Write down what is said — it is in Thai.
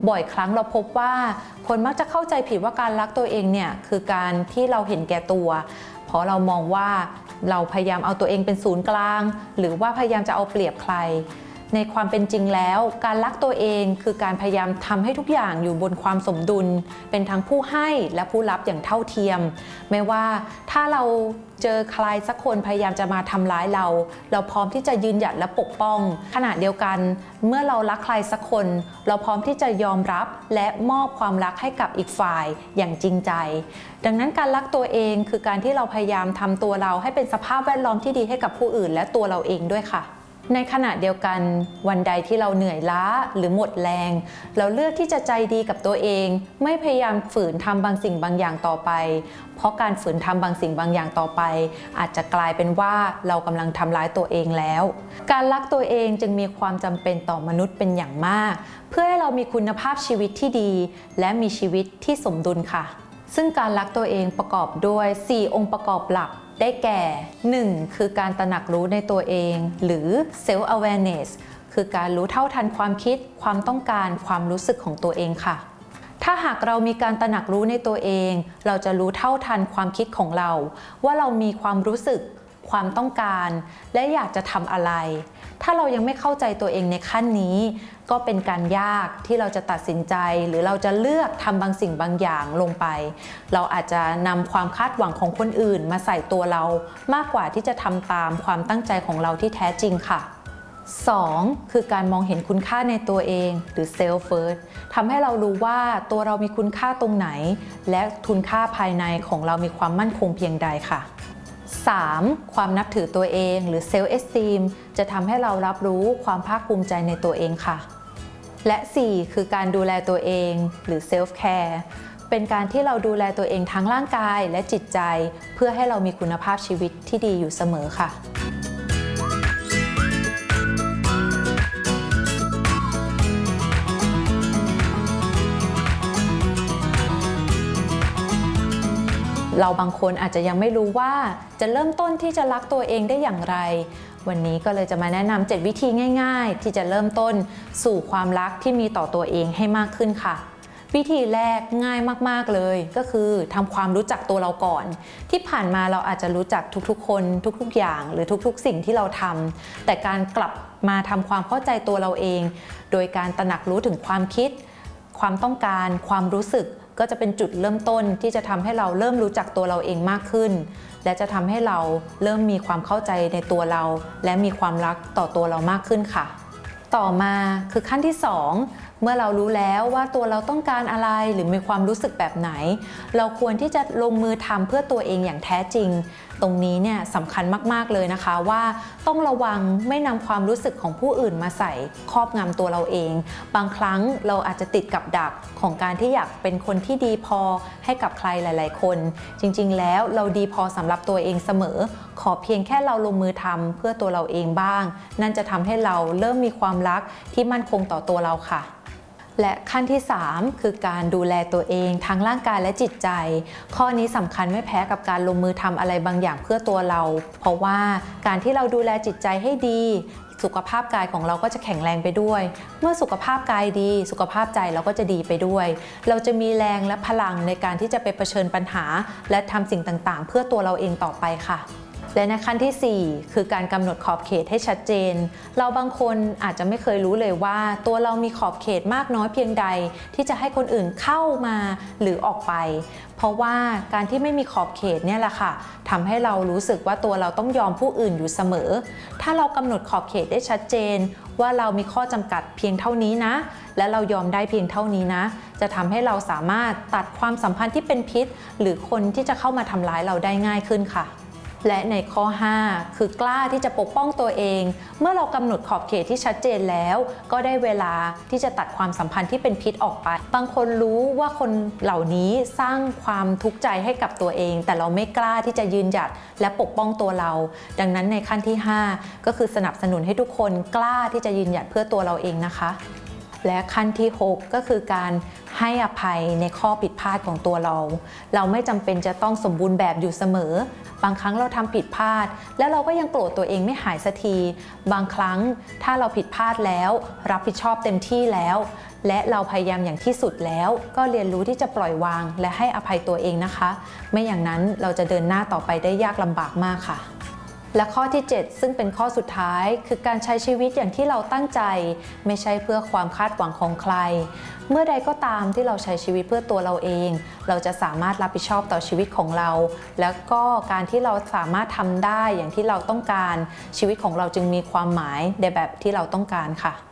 บ่อยครั้งเราพบว่าคนมักจะเข้าใจผิดว่าการรักตัวเองเนี่ยคือการที่เราเห็นแก่ตัวเพราะเรามองว่าเราพยายามเอาตัวเองเป็นศูนย์กลางหรือว่าพยายามจะเอาเปรียบใครในความเป็นจริงแล้วการรักตัวเองคือการพยายามทำให้ทุกอย่างอยู่บนความสมดุลเป็นทั้งผู้ให้และผู้รับอย่างเท่าเทียมไม่ว่าถ้าเราเจอใครสักคนพยายามจะมาทำร้ายเราพร้อมที่จะยืนหยัดและปกป้องขณะเดียวกันเมื่อเรารักใครสักคนเราพร้อมที่จะยอมรับและมอบความรักให้กับอีกฝ่ายอย่างจริงใจดังนั้นการรักตัวเองคือการที่เราพยายามทำตัวเราให้เป็นสภาพแวดล้อมที่ดีให้กับผู้อื่นและตัวเราเองด้วยค่ะในขณะเดียวกันวันใดที่เราเหนื่อยล้าหรือหมดแรงเราเลือกที่จะใจดีกับตัวเองไม่พยายามฝืนทำบางสิ่งบางอย่างต่อไปเพราะการฝืนทำบางสิ่งบางอย่างต่อไปอาจจะกลายเป็นว่าเรากำลังทำร้ายตัวเองแล้วการรักตัวเองจึงมีความจำเป็นต่อมนุษย์เป็นอย่างมากเพื่อให้เรามีคุณภาพชีวิตที่ดีและมีชีวิตที่สมดุลค่ะซึ่งการรักตัวเองประกอบด้วย4องค์ประกอบหลักได้แก่ 1. คือการตระหนักรู้ในตัวเองหรือ self awareness คือการรู้เท่าทันความคิดความต้องการความรู้สึกของตัวเองค่ะถ้าหากเรามีการตระหนักรู้ในตัวเองเราจะรู้เท่าทันความคิดของเราว่าเรามีความรู้สึกความต้องการและอยากจะทำอะไรถ้าเรายังไม่เข้าใจตัวเองในขั้นนี้ก็เป็นการยากที่เราจะตัดสินใจหรือเราจะเลือกทำบางสิ่งบางอย่างลงไปเราอาจจะนำความคาดหวังของคนอื่นมาใส่ตัวเรามากกว่าที่จะทำตามความตั้งใจของเราที่แท้จริงค่ะ 2. คือการมองเห็นคุณค่าในตัวเองหรือ self first ทำให้เรารู้ว่าตัวเรามีคุณค่าตรงไหนและคุณค่าภายในของเรามีความมั่นคงเพียงใดค่ะ 3. ความนับถือตัวเองหรือ self esteem จะทำให้เรารับรู้ความภาคภูมิใจในตัวเองค่ะและ 4. คือการดูแลตัวเองหรือ self care เป็นการที่เราดูแลตัวเองทั้งร่างกายและจิตใจเพื่อให้เรามีคุณภาพชีวิตที่ดีอยู่เสมอค่ะเราบางคนอาจจะยังไม่รู้ว่าจะเริ่มต้นที่จะรักตัวเองได้อย่างไรวันนี้ก็เลยจะมาแนะนำ7วิธีง่ายๆที่จะเริ่มต้นสู่ความรักที่มีต่อตัวเองให้มากขึ้นค่ะวิธีแรกง่ายมากๆเลยก็คือทำความรู้จักตัวเราก่อนที่ผ่านมาเราอาจจะรู้จักทุกๆคนทุกๆอย่างหรือทุกๆสิ่งที่เราทำแต่การกลับมาทำความเข้าใจตัวเราเองโดยการตระหนักรู้ถึงความคิดความต้องการความรู้สึกก็จะเป็นจุดเริ่มต้นที่จะทำให้เราเริ่มรู้จักตัวเราเองมากขึ้นและจะทำให้เราเริ่มมีความเข้าใจในตัวเราและมีความรักต่อตัวเรามากขึ้นค่ะต่อมาคือขั้นที่ 2เมื่อเรารู้แล้วว่าตัวเราต้องการอะไรหรือมีความรู้สึกแบบไหนเราควรที่จะลงมือทำเพื่อตัวเองอย่างแท้จริงตรงนี้เนี่ยสำคัญมากๆเลยนะคะว่าต้องระวังไม่นำความรู้สึกของผู้อื่นมาใส่ครอบงำตัวเราเองบางครั้งเราอาจจะติดกับดักของการที่อยากเป็นคนที่ดีพอให้กับใครหลายๆคนจริงๆแล้วเราดีพอสำหรับตัวเองเสมอขอเพียงแค่เราลงมือทำเพื่อตัวเราเองบ้างนั่นจะทำให้เราเริ่มมีความรักที่มั่นคงต่อตัวเราค่ะและขั้นที่ 3คือการดูแลตัวเองทั้งร่างกายและจิตใจข้อนี้สำคัญไม่แพ้กับการลงมือทำอะไรบางอย่างเพื่อตัวเราเพราะว่าการที่เราดูแลจิตใจให้ดีสุขภาพกายของเราก็จะแข็งแรงไปด้วยเมื่อสุขภาพกายดีสุขภาพใจเราก็จะดีไปด้วยเราจะมีแรงและพลังในการที่จะไปเผชิญปัญหาและทำสิ่งต่างๆเพื่อตัวเราเองต่อไปค่ะและในขั้นที่ 4คือการกำหนดขอบเขตให้ชัดเจนเราบางคนอาจจะไม่เคยรู้เลยว่าตัวเรามีขอบเขตมากน้อยเพียงใดที่จะให้คนอื่นเข้ามาหรือออกไปเพราะว่าการที่ไม่มีขอบเขตเนี่ยแหละค่ะทำให้เรารู้สึกว่าตัวเราต้องยอมผู้อื่นอยู่เสมอถ้าเรากำหนดขอบเขตได้ชัดเจนว่าเรามีข้อจำกัดเพียงเท่านี้นะและเรายอมได้เพียงเท่านี้นะจะทำให้เราสามารถตัดความสัมพันธ์ที่เป็นพิษหรือคนที่จะเข้ามาทำร้ายเราได้ง่ายขึ้นค่ะและในข้อ 5คือกล้าที่จะปกป้องตัวเองเมื่อเรากำหนดขอบเขตที่ชัดเจนแล้วก็ได้เวลาที่จะตัดความสัมพันธ์ที่เป็นพิษออกไปบางคนรู้ว่าคนเหล่านี้สร้างความทุกข์ใจให้กับตัวเองแต่เราไม่กล้าที่จะยืนหยัดและปกป้องตัวเราดังนั้นในขั้นที่ 5ก็คือสนับสนุนให้ทุกคนกล้าที่จะยืนหยัดเพื่อตัวเราเองนะคะและขั้นที่ 6ก็คือการให้อภัยในข้อผิดพลาดของตัวเราไม่จำเป็นจะต้องสมบูรณ์แบบอยู่เสมอบางครั้งเราทำผิดพลาดแล้วเราก็ยังโกรธตัวเองไม่หายสักทีบางครั้งถ้าเราผิดพลาดแล้วรับผิดชอบเต็มที่แล้วและเราพยายามอย่างที่สุดแล้วก็เรียนรู้ที่จะปล่อยวางและให้อภัยตัวเองนะคะไม่อย่างนั้นเราจะเดินหน้าต่อไปได้ยากลำบากมากค่ะและข้อที่ 7ซึ่งเป็นข้อสุดท้ายคือการใช้ชีวิตอย่างที่เราตั้งใจไม่ใช่เพื่อความคาดหวังของใครเมื่อใดก็ตามที่เราใช้ชีวิตเพื่อตัวเราเองเราจะสามารถรับผิดชอบต่อชีวิตของเราแล้วก็การที่เราสามารถทำได้อย่างที่เราต้องการชีวิตของเราจึงมีความหมายในแบบที่เราต้องการค่ะ